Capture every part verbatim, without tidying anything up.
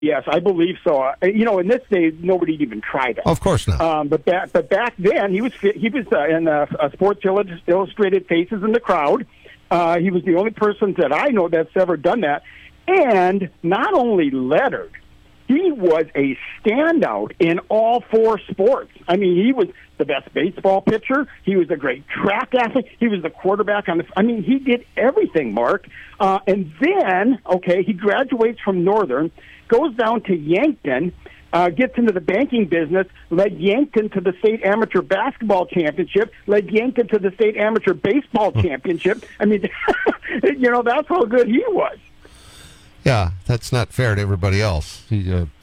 Yes, I believe so. Uh, you know, in this day, nobody even tried it. Of course not. Um, but back, but back then, he was he was uh, in uh, uh, Sports Illustrated Faces in the Crowd. Uh, he was the only person that I know that's ever done that. And not only lettered, he was a standout in all four sports. I mean, he was the best baseball pitcher. He was a great track athlete. He was the quarterback on the. I mean, he did everything, Mark. Uh, and then, okay, he graduates from Northern, goes down to Yankton, uh, gets into the banking business, led Yankton to the state amateur basketball championship, led Yankton to the state amateur baseball championship. I mean, you know, that's how good he was. Yeah, that's not fair to everybody else. He, uh,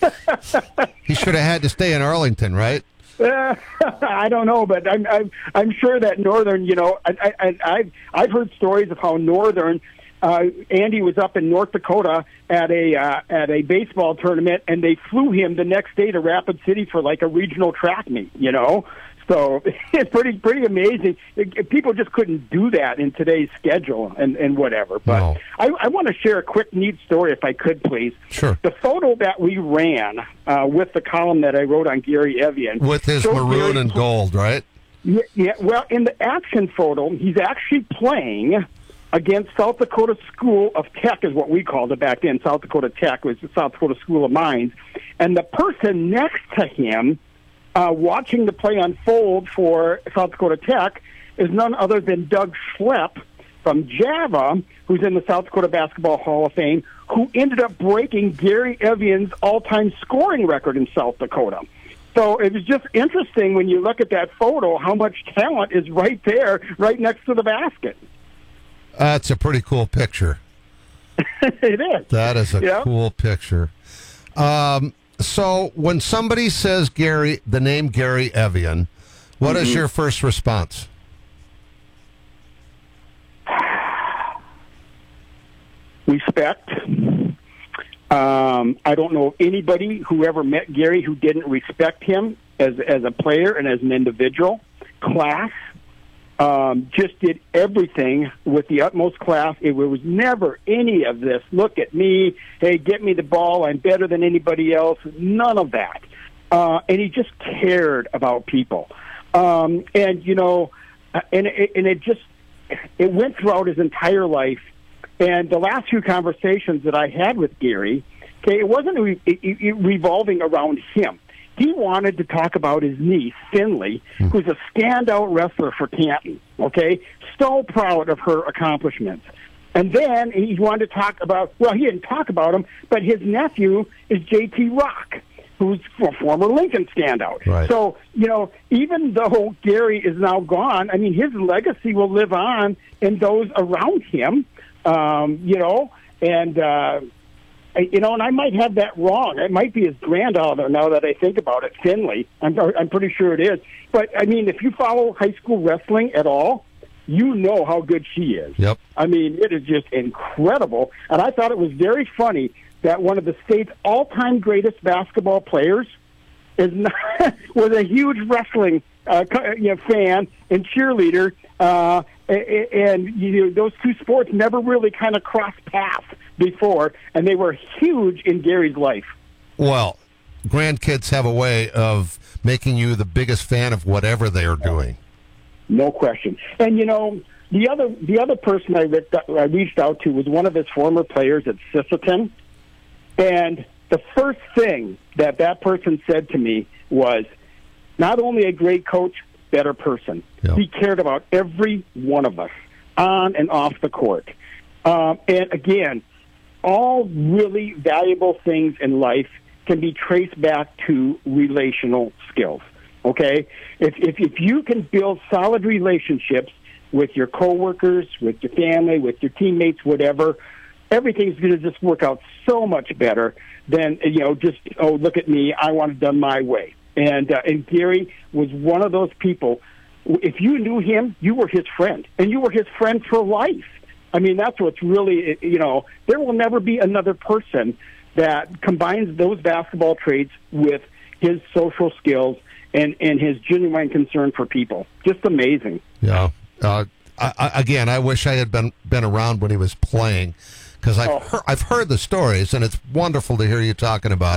he should have had to stay in Arlington, right? Uh, I don't know, but I'm, I'm I'm sure that Northern, you know, I, I, I've I've heard stories of how Northern. Uh, Andy was up in North Dakota at a uh, at a baseball tournament, and they flew him the next day to Rapid City for like a regional track meet. You know, so it's pretty pretty amazing. It, it, people just couldn't do that in today's schedule and, and whatever. But no. I, I want to share a quick neat story, if I could, please. Sure. The photo that we ran uh, with the column that I wrote on Gary Evian with his maroon Gary, and gold, right? Yeah, yeah. Well, in the action photo, he's actually playing against South Dakota School of Tech, is what we called it back then. South Dakota Tech was the South Dakota School of Mines. And the person next to him, uh, watching the play unfold for South Dakota Tech, is none other than Doug Schlepp from Java, who's in the South Dakota Basketball Hall of Fame, who ended up breaking Gary Evian's all-time scoring record in South Dakota. So it was just interesting when you look at that photo, how much talent is right there, right next to the basket. That's a pretty cool picture. It is. That is a yeah. cool picture. Um, so when somebody says Gary, the name Gary Evian, what mm-hmm. is your first response? Respect. Um, I don't know anybody who ever met Gary who didn't respect him as as a player and as an individual. Class. Um, just did everything with the utmost class. It was never any of this, look at me, hey, get me the ball, I'm better than anybody else. None of that. Uh, and he just cared about people. Um, and, you know, and it, and it just, it went throughout his entire life. And the last few conversations that I had with Gary, okay, it wasn't re- it, it revolving around him. He wanted to talk about his niece, Finley, who's a standout wrestler for Canton, okay? So proud of her accomplishments. And then he wanted to talk about, well, he didn't talk about him, but his nephew is J T Rock, who's a former Lincoln standout. Right. So, you know, even though Gary is now gone, I mean, his legacy will live on in those around him, um, you know, and... uh You know, and I might have that wrong. It might be his granddaughter, now that I think about it, Finley. I'm, I'm pretty sure it is. But, I mean, if you follow high school wrestling at all, you know how good she is. Yep. I mean, it is just incredible. And I thought it was very funny that one of the state's all-time greatest basketball players is not, was a huge wrestling uh, you know, fan and cheerleader, uh, and you know, those two sports never really kind of crossed paths before, and they were huge in Gary's life. Well, grandkids have a way of making you the biggest fan of whatever they are doing. No question. And, you know, the other the other person I, re- I reached out to was one of his former players at Sisseton, and the first thing that that person said to me was, not only a great coach, better person. Yep. He cared about every one of us, on and off the court. Um, and, again, all really valuable things in life can be traced back to relational skills, okay? If, if, if you can build solid relationships with your coworkers, with your family, with your teammates, whatever, everything's going to just work out so much better than, you know, just, oh, look at me, I want it done my way. And, uh, and Gary was one of those people. If you knew him, you were his friend, and you were his friend for life. I mean, that's what's really, you know, there will never be another person that combines those basketball traits with his social skills and, and his genuine concern for people. Just amazing. Yeah. Uh, I, I, again, I wish I had been, been around when he was playing, because I've Oh. heard, I've heard the stories, and it's wonderful to hear you talking about